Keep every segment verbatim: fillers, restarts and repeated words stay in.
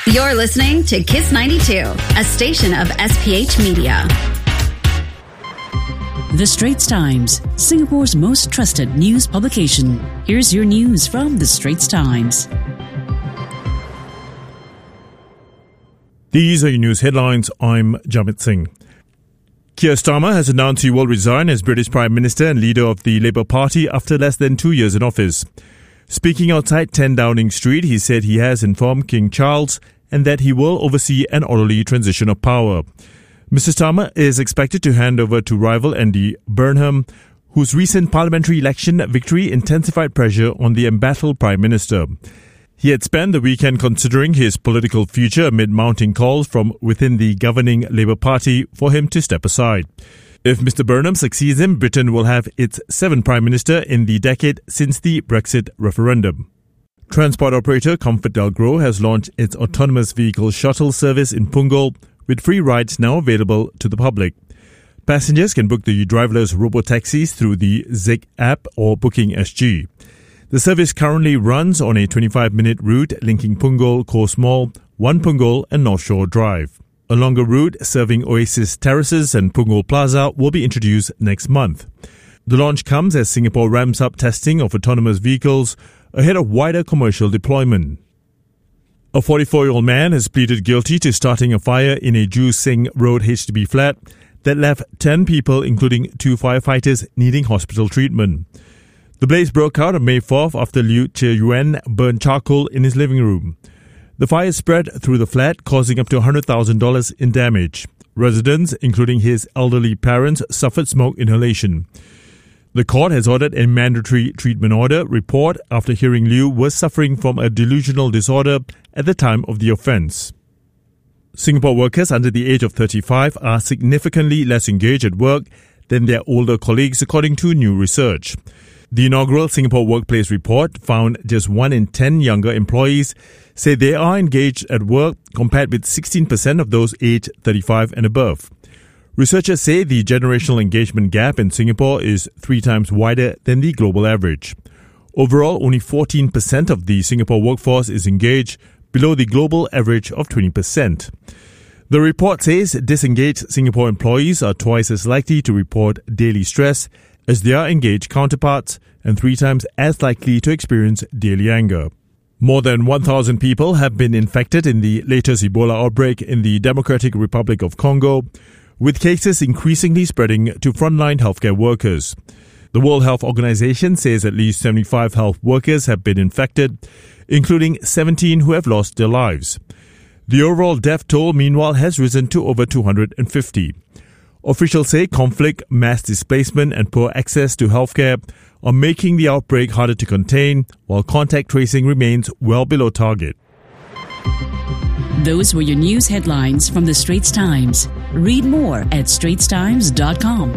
You're listening to Kiss ninety-two, a station of S P H Media. The Straits Times, Singapore's most trusted news publication. Here's your news from The Straits Times. These are your news headlines. I'm Jamit Singh. Keir Starmer has announced he will resign as British Prime Minister and leader of the Labour Party after less than two years in office. Speaking outside ten Downing Street, he said he has informed King Charles and that he will oversee an orderly transition of power. Mister Starmer is expected to hand over to rival Andy Burnham, whose recent parliamentary election victory intensified pressure on the embattled Prime Minister. He had spent the weekend considering his political future amid mounting calls from within the governing Labour Party for him to step aside. If Mister Burnham succeeds him, Britain will have its seventh Prime Minister in the decade since the Brexit referendum. Transport operator ComfortDelGro has launched its autonomous vehicle shuttle service in Punggol, with free rides now available to the public. Passengers can book the driverless robo-taxis through the Zig app or Booking S G. The service currently runs on a twenty-five minute route linking Punggol Coast Mall, One Punggol and North Shore Drive. A longer route serving Oasis Terraces and Punggol Plaza will be introduced next month. The launch comes as Singapore ramps up testing of autonomous vehicles ahead of wider commercial deployment. A forty-four-year-old man has pleaded guilty to starting a fire in a Joo Seng Road H D B flat that left ten people, including two firefighters, needing hospital treatment. The blaze broke out on May fourth after Liu Che Yuan burned charcoal in his living room. The fire spread through the flat, causing up to one hundred thousand dollars in damage. Residents, including his elderly parents, suffered smoke inhalation. The court has ordered a mandatory treatment order report after hearing Liu was suffering from a delusional disorder at the time of the offence. Singapore workers under the age of thirty-five are significantly less engaged at work than their older colleagues, according to new research. The inaugural Singapore Workplace Report found just one in ten younger employees say they are engaged at work, compared with sixteen percent of those aged thirty-five and above. Researchers say the generational engagement gap in Singapore is three times wider than the global average. Overall, only fourteen percent of the Singapore workforce is engaged, below the global average of twenty percent. The report says disengaged Singapore employees are twice as likely to report daily stress as their engaged counterparts and three times as likely to experience daily anger. More than one thousand people have been infected in the latest Ebola outbreak in the Democratic Republic of Congo, with cases increasingly spreading to frontline healthcare workers. The World Health Organization says at least seventy-five health workers have been infected, including seventeen who have lost their lives. The overall death toll, meanwhile, has risen to over two hundred fifty. Officials say conflict, mass displacement and poor access to healthcare are making the outbreak harder to contain, while contact tracing remains well below target. Those were your news headlines from The Straits Times. Read more at straits times dot com.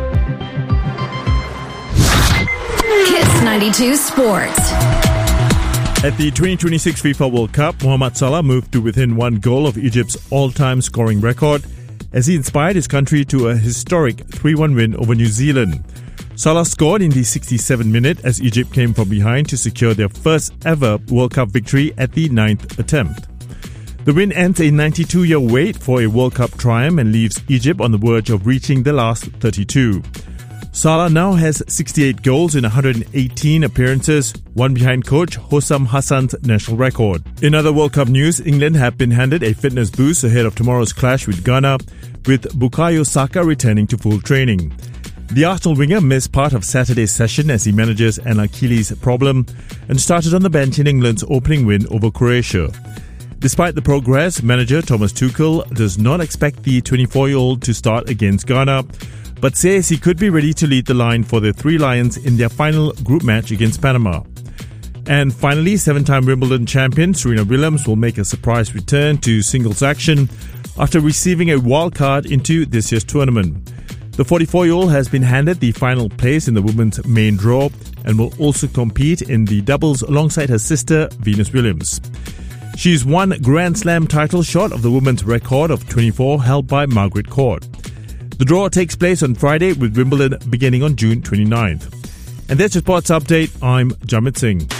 Kiss ninety-two Sports. At the twenty twenty-six FIFA World Cup, Mohamed Salah moved to within one goal of Egypt's all-time scoring record as he inspired his country to a historic three one win over New Zealand. Salah scored in the sixty-seventh minute as Egypt came from behind to secure their first ever World Cup victory at the ninth attempt. The win ends a ninety-two-year wait for a World Cup triumph and leaves Egypt on the verge of reaching the last thirty-two. Salah now has sixty-eight goals in one hundred eighteen appearances, one behind coach Hossam Hassan's national record. In other World Cup news, England have been handed a fitness boost ahead of tomorrow's clash with Ghana, with Bukayo Saka returning to full training. The Arsenal winger missed part of Saturday's session as he manages an Achilles problem and started on the bench in England's opening win over Croatia. Despite the progress, manager Thomas Tuchel does not expect the twenty-four-year-old to start against Ghana, but says he could be ready to lead the line for the Three Lions in their final group match against Panama. And finally, seven-time Wimbledon champion Serena Williams will make a surprise return to singles action after receiving a wild card into this year's tournament. The forty-four-year-old has been handed the final place in the women's main draw and will also compete in the doubles alongside her sister Venus Williams. She's one Grand Slam title short of the women's record of twenty-four held by Margaret Court. The draw takes place on Friday with Wimbledon beginning on June twenty-ninth. And that's your sports update. I'm Jamit Singh.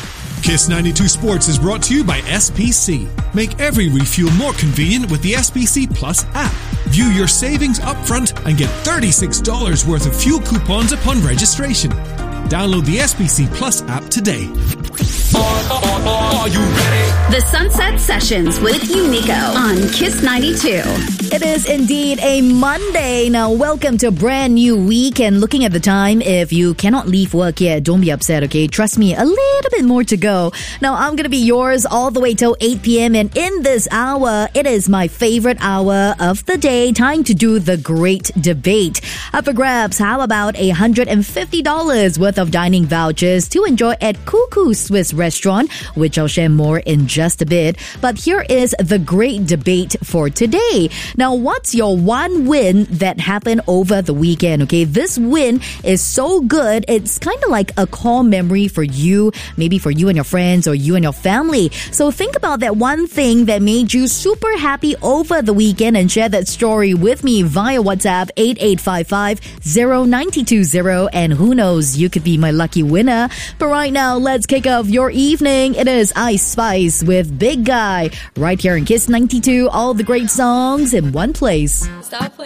Kiss ninety-two Sports is brought to you by S P C. Make every refuel more convenient with the S P C Plus app. View your savings upfront and get thirty-six dollars worth of fuel coupons upon registration. Download the S P C Plus app today. Are you ready? The Sunset Sessions with Unico on Kiss ninety-two. It is indeed a Monday. Now, welcome to a brand new week. And looking at the time, if you cannot leave work yet, don't be upset, okay? Trust me, a little bit more to go. Now, I'm going to be yours all the way till eight p.m. And in this hour, it is my favorite hour of the day. Time to do the great debate. Up for grabs, how about one hundred fifty dollars worth of dining vouchers to enjoy at Cuckoo Swiss Restaurant, which I'll share more in just a bit. But here is the great debate for today. Now, what's your one win that happened over the weekend? Okay, this win is so good, it's kind of like a core memory for you, maybe for you and your friends or you and your family. So think about that one thing that made you super happy over the weekend and share that story with me via WhatsApp eight eight five five, zero nine two zero, and who knows, you could be my lucky winner. But right now, let's kick off your evening. It is Ice Spice with Big Guy right here in Kiss ninety-two. All the great songs in one place. Stop playing.